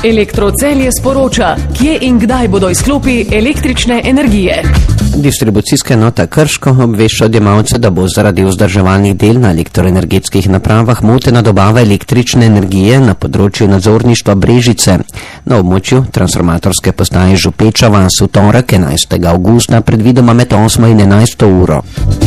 Elektrocelje sporoča, kje in kdaj bodo izklopi električne energije. Distribucijska enota Krško obvešča odjemalce, da bo zaradi vzdrževalnih del na elektroenergetskih napravah motena dobava električne energije na področju nadzorništva Brežice. Na območju transformatorske postaje Župeča vas v torek 11. avgusta predvidoma med 8 in 11 uro.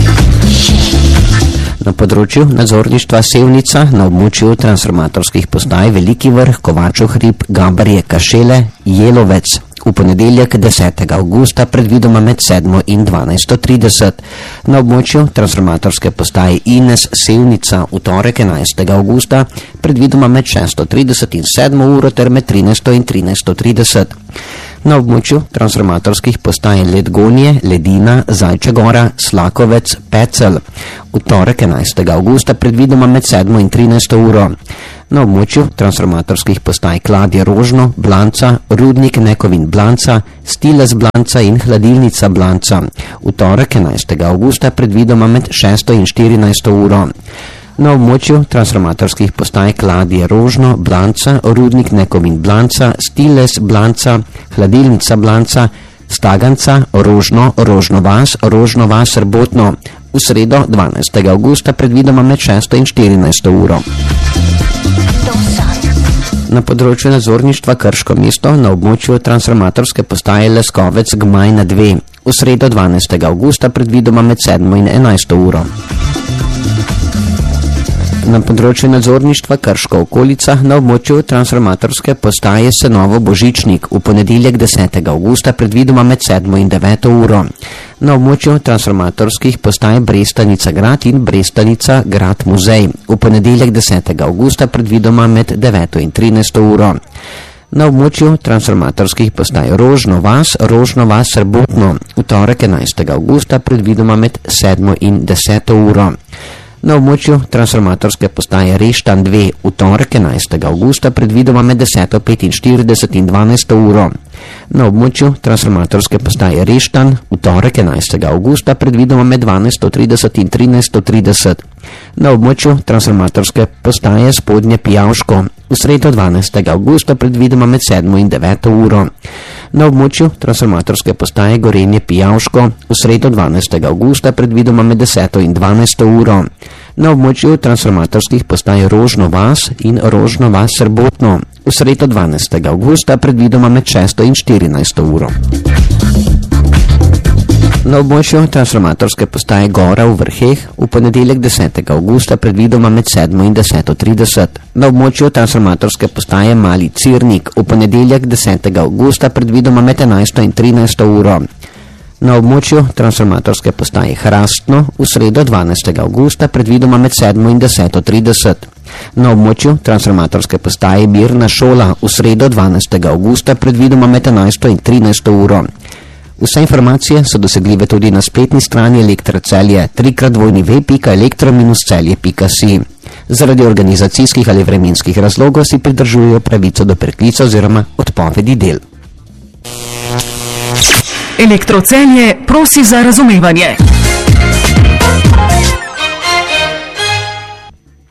Na področju nadzorništva Sevnica na območju transformatorskih postaj Veliki Vrh, Kovačev hrib, Gabarje, Kašele, Jelovec. V ponedeljek 10. avgusta predvidoma med 7 in 12:30. Na območju transformatorske postaje Ines Sevnica v torek 11. avgusta predvidoma med 6:30 in 7 uro ter med 13 in 13:30. Na območju transformatorskih postaj Ledgonje, Ledina, Zajča Gora, Slakovec, Pecel v torek 11. avgusta predvidoma med 7 in 13 uro. Na območju transformatorskih postaj Kladje Rožno, Blanca, Rudnik Nekovin Blanca, Stiles Blanca in Hladilnica Blanca v torek 11. avgusta predvidoma med 6 in 14 uro. Na območju transformatorskih postaj Kladje Rožno, Blanca, Rudnik Nekovin Blanca, Stiles Blanca, Hladilnica Blanca, Staganca, Rožno, Rožno vas Rbotno v sredo 12. avgusta predvidoma med 6 in 14 uro. Na področju nadzorništva Krško mesto na območju transformatorske postaje Leskovec Gmajna 2 v sredo 12. avgusta predvidoma med 7 in 11 uro. Na področju nadzorništva Krško okolica na območju transformatorske postaje Senovo Božičnik v ponedeljek 10. avgusta predvidoma med 7 in 9 uro. Na območju transformatorskih postaj Brestanica Grad in Brestanica Grad Muzej v ponedeljek 10. avgusta predvidoma med 9 in 13 uro. Na območju transformatorskih postaj Rožno vas Rbotno v torek 11. avgusta predvidoma med 7 in 10 uro. Na območju transformatorske postaje Reštan 2 v torek 11. avgusta predvidoma med 10:45 in 12 uro. Na območju transformatorske postaje Reštan v torek 11. avgusta predvidoma med 12:30 in 13:30. Na območju transformatorske postaje Spodnje Pijavško v sredo 12. avgusta predvidoma med 7 in 9 uro. Na območju transformatorske postaje Gorenje Pijavško v sredo 12. avgusta predvidoma med 10 in 12 uro. Na območju transformatorskih postaj Rožno vas in Rožno vas Rbotno v sredo 12. avgusta predvidoma med 6 in 14 uro. Na območju transformatorske postaje Gora v Vrheh v ponedeljek 10. avgusta predvidoma med 7 in 10:30. Na območju transformatorske postaje Mali Cirnik v ponedeljek 10. avgusta predvidoma med 11 in 13 uro. Na območju transformatorske postaje Hrastno v sredo 12. avgusta predvidoma med 7 in 10:30. Na območju transformatorske postaje Mirna Šola v sredo 12. avgusta predvidoma med 11 in 13 uro. Vse informacije so dosegljive tudi na spletni strani Elektrocelje www.elektro-celje.si. Zaradi organizacijskih ali vremenskih razlogov si pridržujejo pravico do preklica oziroma odpovedi del. Elektrocelje prosi za razumevanje.